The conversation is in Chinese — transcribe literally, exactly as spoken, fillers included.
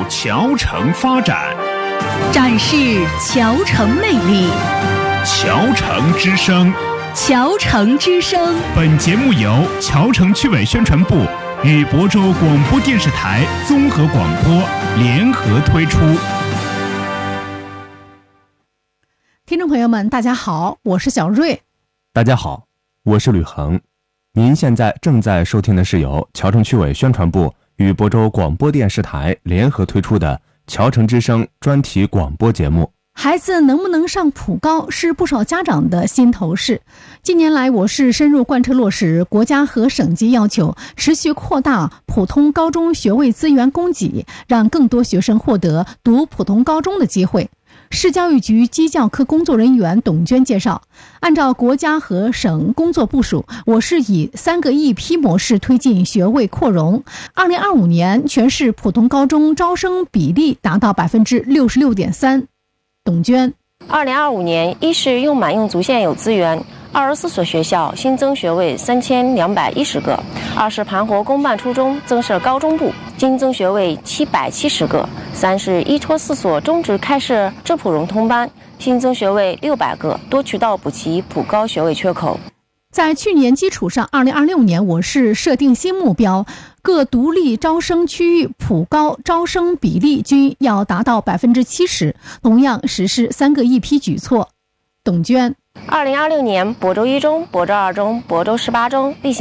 侨城发展， 展示侨城魅力。 侨城之声， 侨城之声。 本节目由侨城区委宣传部与亳州广播电视台综合广播联合推出。 听众朋友们，大家好，我是小瑞。 大家好，我是吕恒。您现在正在收听的是由侨城区委宣传部与亳州广播电视台联合推出的侨城之声专题广播节目。 孩子能不能上普高是不少家长的心头事。近年来，我市深入贯彻落实国家和省级要求，持续扩大普通高中学位资源供给，让更多学生获得读普通高中的机会。市教育局基教科工作人员董娟介绍，按照国家和省工作部署，我市以三个一批模式推进学位扩容。二零二五年，全市普通高中招生比例达到百分之六十六点三。董娟， 二零二五年，一是用满用足现有资源，二十四所学校新增学位三千两百一十个；二是盘活公办初中增设高中部，新增学位七百七十个；三是一托四所中职开设浙普融通班，新增学位六百个，多渠道补齐普高学位缺口。 在去年基础上，二零二六年我市设定新目标，各独立招生区域普高招生比例均要达到百分之七十，同样实施三个一批举措。董娟， 二零二六年，亳州一中、亳州二中、亳州十八中例行